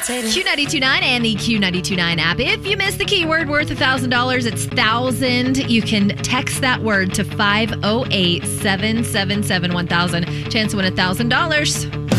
Q92.9 and the Q92.9 app. If you missed the keyword worth $1,000, it's 1,000. You can text that word to 508-777-1000. Chance to win $1,000.